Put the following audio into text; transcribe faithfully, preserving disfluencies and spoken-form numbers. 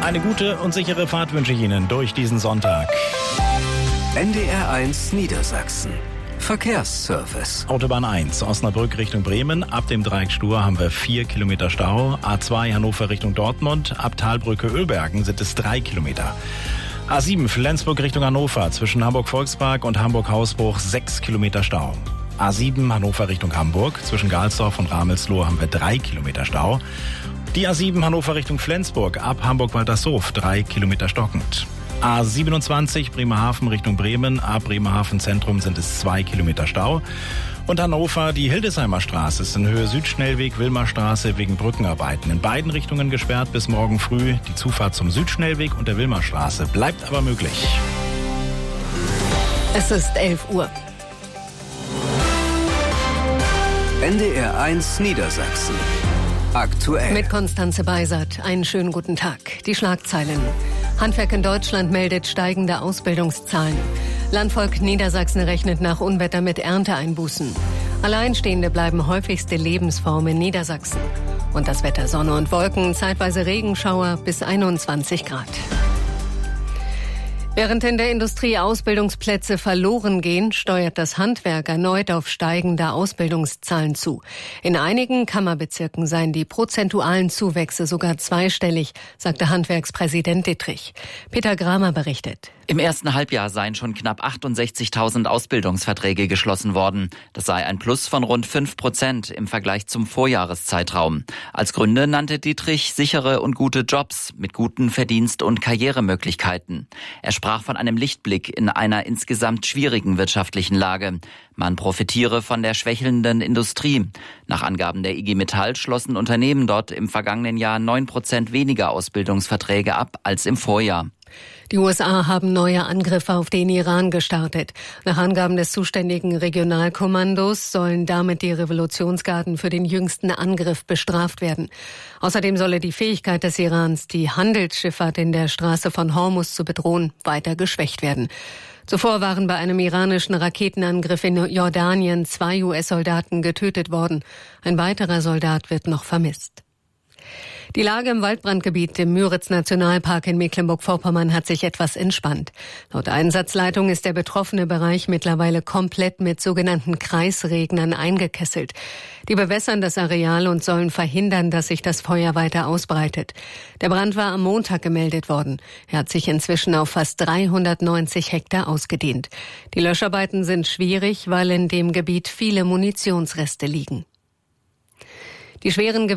Eine gute und sichere Fahrt wünsche ich Ihnen durch diesen Sonntag. N D R eins Niedersachsen. Verkehrsservice. Autobahn eins, Osnabrück Richtung Bremen. Ab dem Dreieck Stur haben wir vier Kilometer Stau. A zwei Hannover Richtung Dortmund. Ab Talbrücke Ölbergen sind es drei Kilometer. A sieben Flensburg Richtung Hannover. Zwischen Hamburg-Volkspark und Hamburg-Hausbruch sechs Kilometer Stau. A sieben Hannover Richtung Hamburg. Zwischen Galsdorf und Ramelsloh haben wir drei Kilometer Stau. Die A sieben Hannover Richtung Flensburg. Ab Hamburg-Waltershof drei Kilometer stockend. A siebenundzwanzig Bremerhaven Richtung Bremen. Ab Bremerhaven Zentrum sind es zwei Kilometer Stau. Und Hannover, die Hildesheimer Straße ist in Höhe Südschnellweg Wilmerstraße wegen Brückenarbeiten. In beiden Richtungen gesperrt bis morgen früh. Die Zufahrt zum Südschnellweg und der Wilmerstraße bleibt aber möglich. Es ist elf Uhr. N D R eins Niedersachsen. Aktuell. Mit Konstanze Beisert. Einen schönen guten Tag. Die Schlagzeilen. Handwerk in Deutschland meldet steigende Ausbildungszahlen. Landvolk Niedersachsen rechnet nach Unwetter mit Ernteeinbußen. Alleinstehende bleiben häufigste Lebensform in Niedersachsen. Und das Wetter Sonne und Wolken, zeitweise Regenschauer bis einundzwanzig Grad. Während in der Industrie Ausbildungsplätze verloren gehen, steuert das Handwerk erneut auf steigende Ausbildungszahlen zu. In einigen Kammerbezirken seien die prozentualen Zuwächse sogar zweistellig, sagte Handwerkspräsident Dittrich. Peter Gramer berichtet. Im ersten Halbjahr seien schon knapp achtundsechzigtausend Ausbildungsverträge geschlossen worden. Das sei ein Plus von rund fünf Prozent im Vergleich zum Vorjahreszeitraum. Als Gründe nannte Dittrich sichere und gute Jobs mit guten Verdienst- und Karrieremöglichkeiten. Er sprach von einem Lichtblick in einer insgesamt schwierigen wirtschaftlichen Lage. Man profitiere von der schwächelnden Industrie. Nach Angaben der I G Metall schlossen Unternehmen dort im vergangenen Jahr neun Prozent weniger Ausbildungsverträge ab als im Vorjahr. Die U S A haben neue Angriffe auf den Iran gestartet. Nach Angaben des zuständigen Regionalkommandos sollen damit die Revolutionsgarden für den jüngsten Angriff bestraft werden. Außerdem solle die Fähigkeit des Irans, die Handelsschifffahrt in der Straße von Hormuz zu bedrohen, weiter geschwächt werden. Zuvor waren bei einem iranischen Raketenangriff in Jordanien zwei U S-Soldaten getötet worden. Ein weiterer Soldat wird noch vermisst. Die Lage im Waldbrandgebiet im Müritz-Nationalpark in Mecklenburg-Vorpommern hat sich etwas entspannt. Laut Einsatzleitung ist der betroffene Bereich mittlerweile komplett mit sogenannten Kreisregnern eingekesselt. Die bewässern das Areal und sollen verhindern, dass sich das Feuer weiter ausbreitet. Der Brand war am Montag gemeldet worden. Er hat sich inzwischen auf fast dreihundertneunzig Hektar ausgedehnt. Die Löscharbeiten sind schwierig, weil in dem Gebiet viele Munitionsreste liegen. Die schweren